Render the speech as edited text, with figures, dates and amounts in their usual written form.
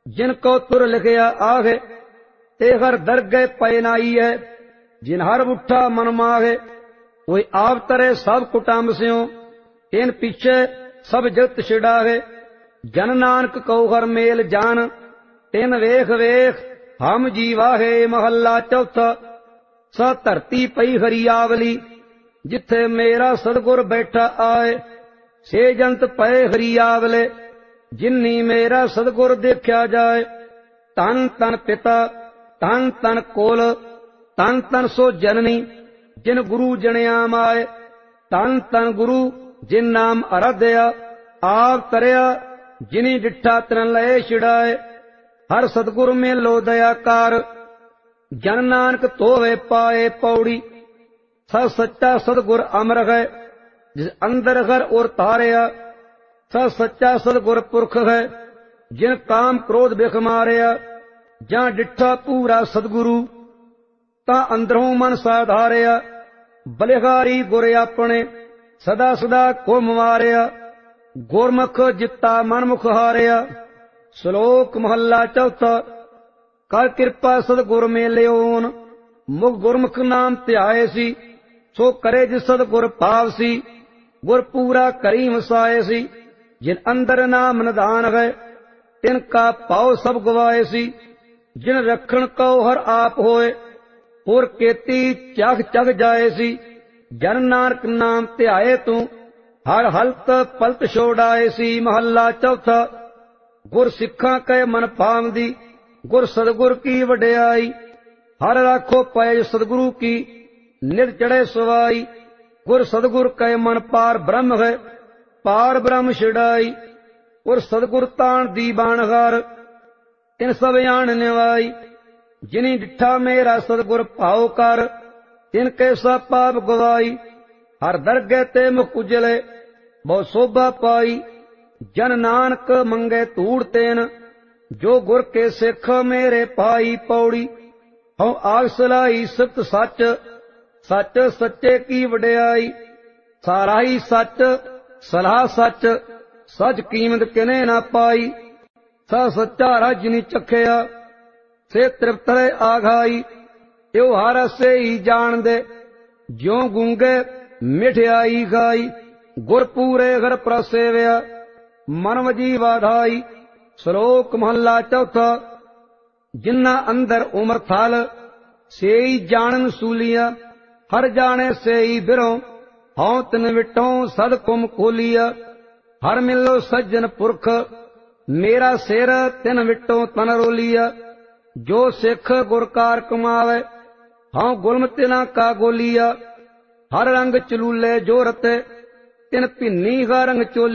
जिन को तुर लिखिया आगे, ते हर दरगे पय नाई है। जिन हर उठा मन मागे, वही आप तरे सब कुटाम स्यों। इन पीछे सब जगत छिड़ागे, जन नानक को हर मेल जान। तिन वेख वेख हम जीवाहे। महला चौथा। स धरती पई हरियावली, जिथे मेरा सतगुर बैठा आए। से जंत पए हरियावले, जिन्नी मेरा सतगुर देखा जाए। तन तन पिता, तन तन कोल, तन तन सो जननी, जिन गुरु जनिया माए। तन तन गुरु, जिन नाम आराध्या। आप तरया, जिनी डिठा तिन लय छिड़ाए। हर सतगुर में लो दयाकार, जन नानक तोवे पाए पौड़ी। स सच्चा सतगुर अमर है, जिस अंदर घर और तारया। स सच्चा सतगुर पुरख है, जिन काम क्रोध बिख मारया। जहां डिठा पूरा सतगुरु, ता अंदरों मन साधारया। बलिहारी गुर अपने, सदा सदा को मारया। गुरमुख जिता मनमुख हारया। श्लोक महला चौथा। कर कृपा सतगुर में लियोन, मुख गुरमुख नाम ध्याए सी। सो करे जिस सतगुर पाव सी, गुर पूरा करी वसाए सी। जिन अंदर नाम निधान है, तिनका पाओ सब गवाए सी। जिन रखण को हर आप होए, और केती चख चख जाए सी। जन नानक नाम ध्याए तू, हर हलत पलत छोड़ाए सी। महला चौथा। गुर सिखा कै मन पावदी, गुर सतगुर की वड्याई। हर राखो पय सतगुरु की, नित चढ़े सवाई। गुर सतगुर कै मन पार ब्रह्म है, पार ब्रह्म छिड़ाई। गुर सतगुर तान दी बाणहार, तिन सब आन निवाई। जिनी डिठा मेरा सतगुर भाव कर, तिन कैसा पाप गवाई। हर दरगे ते मुख उजले, बहु शोभा पाई। जन नानक मंगे धूड़ तेन, जो गुर के सिख मेरे पाई पौड़ी। हूँ आग सलाई सत सच, सच सच्चे की वड्याई। सारा ही सच, सलाह सच, सच कीमत किने ना पाई। स सच्चा रज नी चखया, से तृप्त है आघाई। यो हर से ही जान दे, ज्यों गूंगे मिठियाई खाई। गुर पूरे घर प्रसेव्या, मन वजी वाधाई। श्लोक महला चौथा। जिन्ना अंदर उमर थाल, से ही जानन सूलिया। हर जाने से ही बिरों, हौं तिन विटों सद कुम खोलिया। हर मिलो सज्जन पुरख, मेरा सिर तिन विटों तन रोलिया। जो सिख गुरकार कमावे, हौं गुलम तिना का गोलिया। हर रंग चलूले जो रते, तिन भिन्नी का रंग चोली।